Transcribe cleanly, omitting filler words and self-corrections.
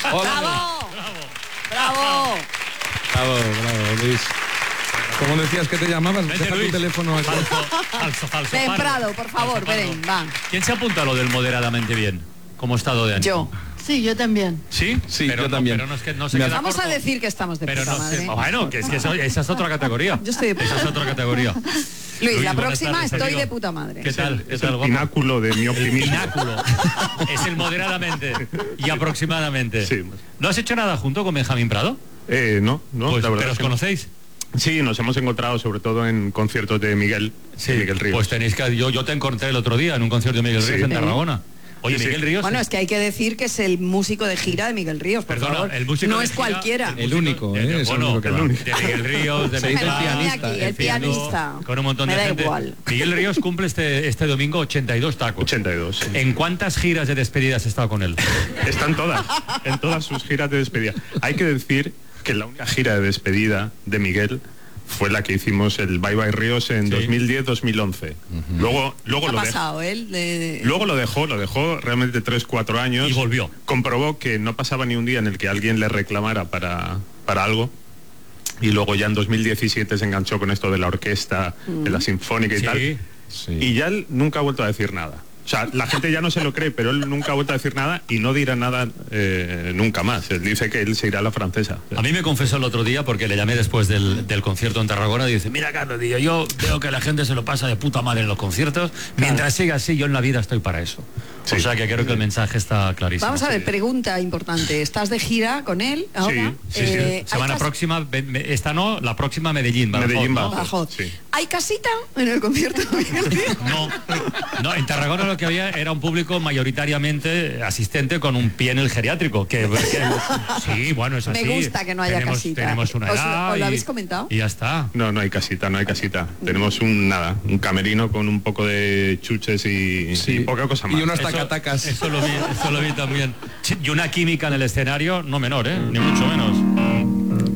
¡Bravo! ¡Bravo! Bravo, Luis. ¿Cómo decías que te llamabas? Vente, Deja Luis. tu teléfono aquí. Falso. Ven, Prado, por favor, ven, va. ¿Quién se apunta a lo del moderadamente bien? ¿Cómo estado de ánimo? Yo. Sí, yo también. ¿Sí? Sí, Pero yo no, también. Pero no, es que no se Mira, queda Vamos a corto. decir que estamos de Pero puta no madre. sé. Bueno, que es que esa es otra categoría. Yo estoy de puta Esa es madre. otra categoría. Luis, la buenas próxima tardes, estoy amigo. de puta madre. ¿Qué tal? ¿Qué Es tal, el guapo? pináculo de mi El optimismo. pináculo. Es el moderadamente y aproximadamente. Sí. ¿No has hecho nada junto con Benjamín Prado? No, Pues, la verdad ¿pero os es que no. conocéis? Sí, nos hemos encontrado sobre todo en conciertos de Miguel, de Miguel Ríos. Pues tenéis que... Yo te encontré el otro día en un concierto de Miguel Sí. Ríos en Sí. Tarragona. Oye, Sí. Miguel Ríos... Bueno, es que hay que decir que es el músico de gira de Miguel Ríos, por Perdona, favor. el músico no de es gira, cualquiera. El único, es el bueno, único que va. de Miguel Ríos, de Se dice el Miguel pianista, Aquí, el pianista. con un montón Me de da gente. igual. Miguel Ríos cumple este domingo 82 tacos. 82. sí. ¿En cuántas giras de despedida has estado con él? Están todas, en todas sus giras de despedida. Hay que decir que la única gira de despedida de Miguel fue la que hicimos el Bye Bye Ríos en Sí. 2010-2011. Luego ¿Qué lo ha dejó. pasado él? Luego lo dejó realmente 3-4 años. Y volvió. Comprobó que no pasaba ni un día en el que alguien le reclamara para algo. Y luego ya en 2017 se enganchó con esto de la orquesta, de la sinfónica y Sí. tal. Sí. Y ya él nunca ha vuelto a decir nada. O sea, la gente ya no se lo cree, pero él nunca ha vuelto a decir nada y no dirá nada nunca más. Él dice que él se irá a la francesa. A mí me confesó el otro día, porque le llamé después del concierto en Tarragona, y dice, mira Carlos, digo, yo veo que la gente se lo pasa de puta madre en los conciertos, mientras siga así, yo en la vida estoy para eso. Sí. O sea que creo que el mensaje está clarísimo. Vamos a ver, pregunta importante. ¿Estás de gira con él ahora? Sí, sí. ¿hay Semana próxima, esta no, la próxima Medellín. Badajoz, Medellín, ¿no? Badajoz. Badajoz. Sí. ¿Hay casita en el concierto de Miguel Ríos? No, en Tarragona lo que había era un público mayoritariamente asistente con un pie en el geriátrico. Sí, bueno, es así. Me gusta que no haya casita. Tenemos una edad. ¿Os lo habéis comentado? Y ya está. No, no hay casita, no hay casita. Tenemos un camerino con un poco de chuches y poca cosa más. Y unos tacatacas. Eso lo vi también. Y una química en el escenario, no menor, ni mucho menos.